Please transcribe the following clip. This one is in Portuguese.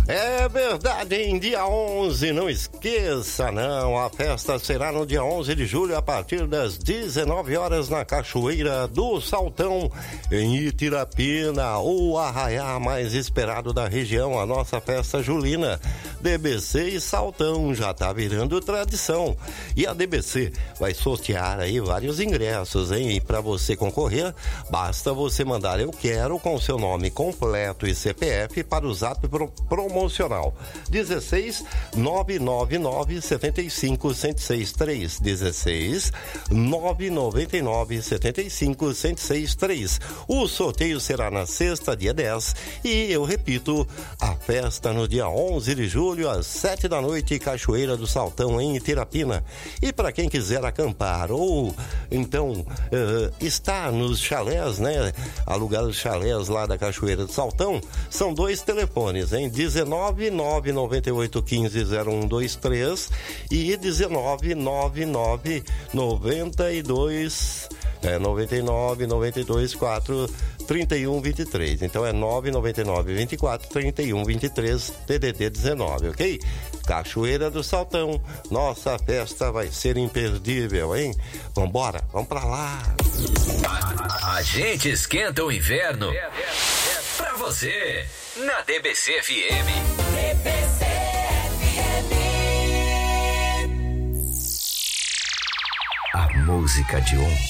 É verdade, em dia 11, não esqueça não, a festa será no dia 11 de julho a partir das 19 horas na Cachoeira do Saltão, em Itirapina, o arraiá mais esperado da região, a nossa festa julina. DBC e Saltão já tá virando tradição, e a DBC vai sortear aí vários ingressos, hein? E para você concorrer, basta você mandar eu quero com seu nome completo e CPF para o Zap promocional 16 999 75 1063 16 999 75 1063. O sorteio será na sexta, dia 10, e eu repito, a festa no dia 11 de julho às 7 da noite, Cachoeira do Saltão, em Itirapina. E para quem quiser acampar ou então estar nos chalés, né, alugar os chalés lá da Cachoeira do Saltão, são dois telefones, hein? 19 998 15 0123 e 19 99 92 99 92 4 31 23. Então é 999 24 31 23 TDD 19, ok? Cachoeira do Saltão, nossa festa vai ser imperdível, hein? Vambora, vamos pra lá. A gente esquenta o inverno pra você na DBC FM. DBC FM. A música de ontem.